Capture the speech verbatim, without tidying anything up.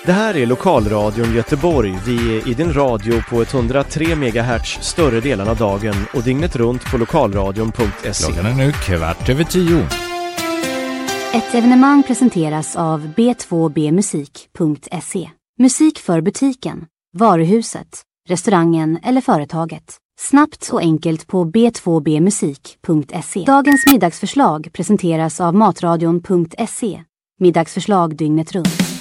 Det här är Lokalradion Göteborg. Vi är i din radio på etthundratre megahertz större delen av dagen och dygnet runt på lokalradion punkt se. Klockan är nu kvart över tio. Ett evenemang presenteras av b två b musik punkt se. Musik för butiken, varuhuset, restaurangen eller företaget. Snabbt och enkelt på b två b musik punkt se. Dagens middagsförslag presenteras av matradion punkt se. Middagsförslag dygnet runt.